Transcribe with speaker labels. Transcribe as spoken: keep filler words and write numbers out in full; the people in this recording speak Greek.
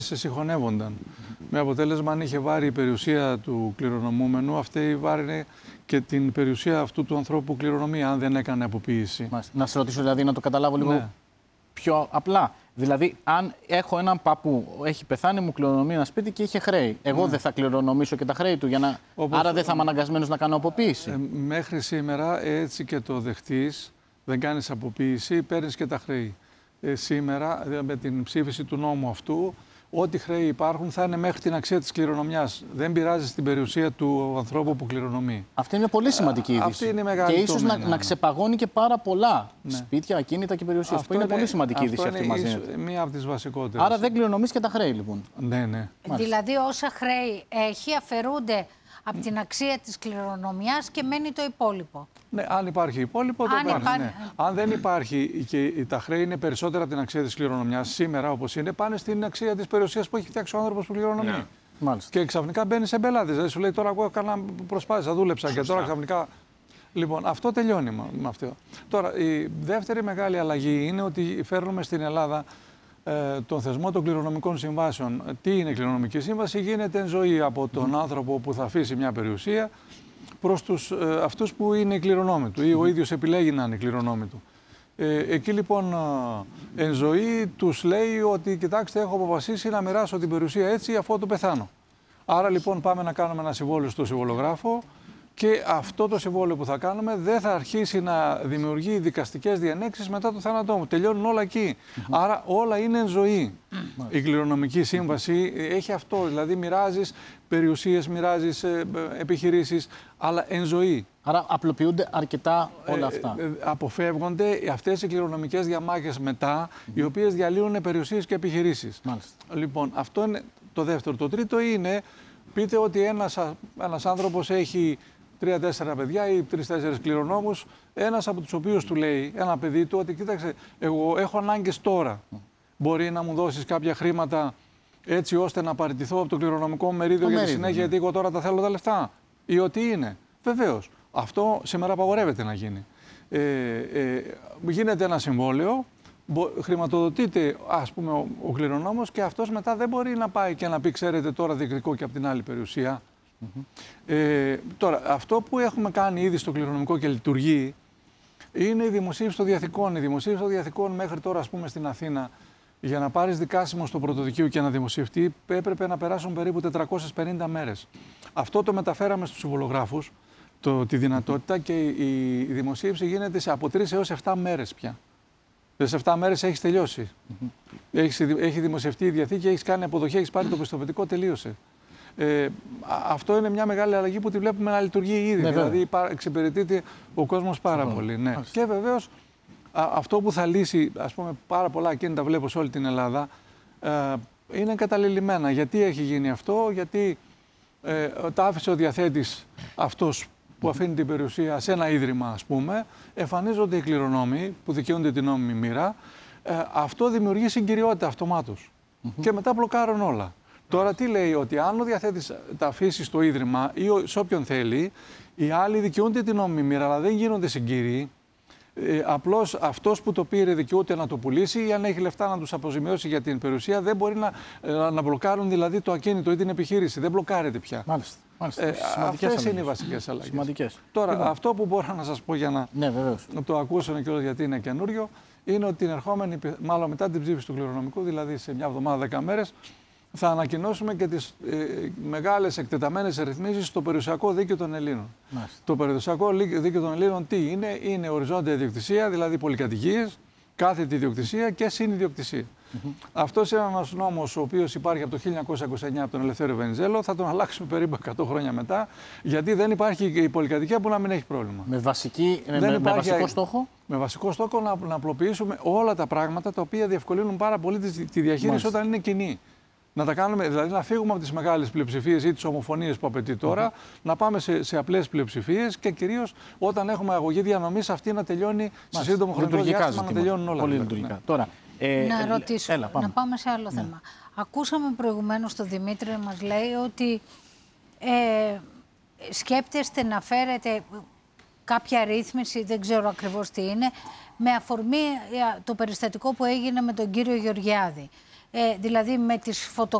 Speaker 1: σε συγχωνεύονταν. Με αποτέλεσμα, αν είχε βάρει η περιουσία του κληρονομούμενου, αυτή βάρινε και την περιουσία αυτού του ανθρώπου που κληρονομεί, αν δεν έκανε αποποίηση.
Speaker 2: Μάλιστα. Να σε ρωτήσω, δηλαδή, να το καταλάβω λίγο
Speaker 1: ναι.
Speaker 2: πιο απλά. Δηλαδή, αν έχω έναν παππού, έχει πεθάνει, μου κληρονομεί ένα σπίτι και είχε χρέη. Εγώ ναι. δεν θα κληρονομήσω και τα χρέη του, για να... Όπως... άρα δεν θα είμαι αναγκασμένος να κάνω αποποίηση.
Speaker 1: Ε, μέχρι σήμερα, έτσι και το δεχτείς, δεν κάνεις αποποίηση, παίρνεις και τα χρέη. Ε, σήμερα, με την ψήφιση του νόμου αυτού, ό,τι χρέη υπάρχουν θα είναι μέχρι την αξία της κληρονομιάς. Δεν πειράζει στην περιουσία του ανθρώπου που κληρονομεί.
Speaker 2: Αυτή είναι πολύ σημαντική είδηση.
Speaker 1: Αυτή είναι μεγάλη
Speaker 2: και ίσως να, να ξεπαγώνει και πάρα πολλά ναι. σπίτια, ακίνητα και περιουσίες. Αυτό είναι, είναι πολύ σημαντική είδηση αυτή μας δίνεται.
Speaker 1: Μία από τις βασικότερες.
Speaker 2: Άρα δεν κληρονομείς και τα χρέη, λοιπόν.
Speaker 1: Ναι, ναι.
Speaker 3: Δηλαδή, όσα χρέη έχει αφαιρούνται από την αξία της κληρονομιάς και μένει το υπόλοιπο.
Speaker 1: Ναι, αν υπάρχει υπόλοιπο, το παίρνει.
Speaker 3: Υπά...
Speaker 1: Ναι. Αν δεν υπάρχει και τα χρέη είναι περισσότερα από την αξία της κληρονομιάς, σήμερα όπως είναι, πάνε στην αξία της περιουσίας που έχει φτιάξει ο άνθρωπος που κληρονομεί. Ναι.
Speaker 2: Μάλιστα.
Speaker 1: Και ξαφνικά μπαίνει σε μπελάτες. Δηλαδή σου λέει τώρα εγώ έκανα προσπάθεια, δούλεψα Σωστά. και τώρα ξαφνικά. Λοιπόν, αυτό τελειώνει με αυτό. Τώρα, η δεύτερη μεγάλη αλλαγή είναι ότι φέρνουμε στην Ελλάδα ε, τον θεσμό των κληρονομικών συμβάσεων. Τι είναι κληρονομική σύμβαση? Γίνεται εν ζωή από τον mm. άνθρωπο που θα αφήσει μια περιουσία προς τους, ε, αυτούς που είναι οι κληρονόμοι του ή ο ίδιος επιλέγει να είναι κληρονόμοι του. Ε, εκεί λοιπόν ε, εν ζωή τους λέει ότι κοιτάξτε, έχω αποφασίσει να μοιράσω την περιουσία έτσι αφού το πεθάνω. Άρα λοιπόν πάμε να κάνουμε ένα συμβόλαιο στο συμβολογράφο και αυτό το συμβόλαιο που θα κάνουμε δεν θα αρχίσει να δημιουργεί δικαστικές διενέξεις μετά το θάνατό μου. Τελειώνουν όλα εκεί. Mm-hmm. Άρα όλα είναι εν ζωή. Mm-hmm. Η κληρονομική σύμβαση έχει αυτό. Δηλαδή μοιράζεις περιουσίες, μοιράζεις ε, επιχειρήσεις, αλλά εν ζωή.
Speaker 2: Άρα απλοποιούνται αρκετά όλα αυτά.
Speaker 1: Ε, ε, αποφεύγονται αυτές οι κληρονομικές διαμάχες μετά, mm-hmm. οι οποίες διαλύουν περιουσίες και επιχειρήσεις.
Speaker 2: Μάλιστα.
Speaker 1: Λοιπόν, αυτό είναι το δεύτερο. Το τρίτο είναι, πείτε ότι ένας, ένας άνθρωπος έχει τρία-τέσσερα παιδιά ή τρεις-τέσσερις κληρονόμους, ένας από τους οποίους του λέει, ένα παιδί του, ότι κοίταξε, εγώ έχω ανάγκες τώρα. Mm. Μπορεί να μου δώσεις κάποια χρήματα έτσι ώστε να παραιτηθώ από το κληρονομικό μερίδιο για τη συνέχεια, ναι. γιατί εγώ τώρα τα θέλω τα λεφτά. Ή ότι είναι. Βεβαίως. Αυτό σήμερα απαγορεύεται να γίνει. Ε, ε, γίνεται ένα συμβόλαιο, χρηματοδοτείται ας πούμε ο, ο κληρονόμος και αυτός μετά δεν μπορεί να πάει και να πει, ξέρετε, τώρα διεκδικώ και από την άλλη περιουσία. Mm-hmm. Ε, τώρα, αυτό που έχουμε κάνει ήδη στο κληρονομικό και λειτουργεί είναι η δημοσίευση των διαθηκών. Η δημοσίευση των διαθηκών μέχρι τώρα, ας πούμε, στην Αθήνα, για να πάρεις δικάσιμο στο πρωτοδικείο και να δημοσιευτεί, έπρεπε να περάσουν περίπου τετρακόσιες πενήντα μέρες. Αυτό το μεταφέραμε στους συμβολογράφους, το, τη δυνατότητα, και η, η δημοσίευση γίνεται σε από τρεις έως επτά μέρες πια. Σε επτά μέρες έχεις τελειώσει. Mm-hmm. Έχεις, έχει δημοσιευτεί η διαθήκη, έχεις κάνει αποδοχή, έχεις πάρει το πιστοποιητικό, τελείωσε. Ε, αυτό είναι μια μεγάλη αλλαγή που τη βλέπουμε να λειτουργεί ήδη. Ναι, δηλαδή εξυπηρετείται ο κόσμος πάρα mm. πολύ. Ναι. Και βεβαίως α, αυτό που θα λύσει, ας πούμε, πάρα πολλά ακίνητα βλέπω σε όλη την Ελλάδα, ε, είναι εγκαταλελειμμένα. Γιατί έχει γίνει αυτό? Γιατί ε, τα άφησε ο διαθέτης αυτός που αφήνει την περιουσία σε ένα ίδρυμα, ας πούμε, εμφανίζονται οι κληρονόμοι που δικαιούνται την νόμιμη μοίρα. Ε, αυτό δημιουργεί συγκυριότητα αυτομάτως. Mm-hmm. Και μετά μπλοκάρουν όλα. Τώρα τι λέει? Ότι αν ο διαθέτης τα αφήσει στο ίδρυμα ή σε όποιον θέλει, οι άλλοι δικαιούνται την νόμιμη μοίρα, αλλά δεν γίνονται συγκύριοι. Ε, απλώς αυτός που το πήρε δικαιούται να το πουλήσει, ή αν έχει λεφτά να τους αποζημιώσει για την περιουσία, δεν μπορεί να, να μπλοκάρουν δηλαδή το ακίνητο ή την επιχείρηση. Δεν μπλοκάρεται πια.
Speaker 2: Μάλιστα. Μάλιστα.
Speaker 1: Ε, αυτές είναι οι βασικές αλλαγές.
Speaker 2: Σημαντικές.
Speaker 1: Τώρα,
Speaker 2: λοιπόν,
Speaker 1: αυτό που μπορώ να σας πω για να,
Speaker 2: ναι,
Speaker 1: να το ακούσουν κιόλας γιατί είναι καινούριο, είναι ότι την ερχόμενη, μάλλον μετά την ψήφιση του κληρονομικού, δηλαδή σε μια εβδομάδα, δέκα μέρες, θα ανακοινώσουμε και τις ε, μεγάλες εκτεταμένες ρυθμίσεις στο περιουσιακό δίκαιο των Ελλήνων. Μάλιστα. Το περιουσιακό δίκαιο των Ελλήνων τι είναι? Είναι οριζόντια ιδιοκτησία, δηλαδή πολυκατοικίες, κάθετη ιδιοκτησία και συνιδιοκτησία. Mm-hmm. Αυτός είναι ένας νόμος ο οποίος υπάρχει από το χίλια εννιακόσια είκοσι εννιά από τον Ελευθέριο Βενιζέλο. Θα τον αλλάξουμε περίπου εκατό χρόνια μετά, γιατί δεν υπάρχει η πολυκατοικία που να μην έχει πρόβλημα.
Speaker 2: Με, βασική, με, με βασικό στόχο?
Speaker 1: Με βασικό στόχο να, να απλοποιήσουμε όλα τα πράγματα τα οποία διευκολύνουν πάρα πολύ τη, τη διαχείριση. Μάλιστα. Όταν είναι κοινή. Να τα κάνουμε, δηλαδή να φύγουμε από τις μεγάλες πλειοψηφίες ή τις ομοφωνίες που απαιτεί τώρα, mm-hmm. να πάμε σε, σε απλές πλειοψηφίες και κυρίως όταν έχουμε αγωγή διανομής αυτή να τελειώνει σε σύντομο χρονικό διάστημα, να τελειώνουν όλα.
Speaker 2: Πολύ λειτουργικά. Ναι. Τώρα,
Speaker 3: ε, να ρωτήσω,
Speaker 2: έλα, πάμε.
Speaker 3: να πάμε σε άλλο ναι. θέμα. Ακούσαμε προηγουμένως τον Δημήτρη να μας λέει ότι ε, σκέπτεστε να φέρετε κάποια ρύθμιση, δεν ξέρω ακριβώς τι είναι, με αφορμή το περιστατικό που έγινε με τον κύριο Γεωργιάδη. ε, δηλαδή με τις φωτογραφίες